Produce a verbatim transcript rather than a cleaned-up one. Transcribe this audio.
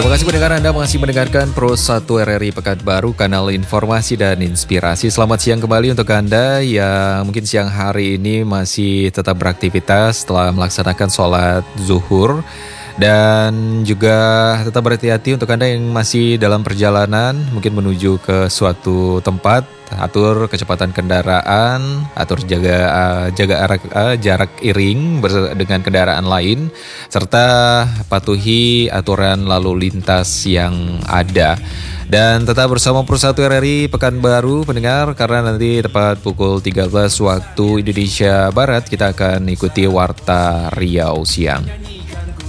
Terima kasih pendengar, Anda masih mendengarkan Pro satu R R I Pekanbaru, kanal informasi dan inspirasi. Selamat siang kembali untuk Anda yang mungkin siang hari ini masih tetap beraktivitas setelah melaksanakan sholat zuhur. Dan juga tetap berhati-hati untuk Anda yang masih dalam perjalanan, mungkin menuju ke suatu tempat. Atur kecepatan kendaraan, atur jaga uh, jaga arak, uh, jarak iring dengan kendaraan lain, serta patuhi aturan lalu lintas yang ada. Dan tetap bersama Pro satu R R I Pekanbaru pendengar, karena nanti tepat pukul tiga belas waktu Indonesia Barat kita akan ikuti Warta Riau Siang.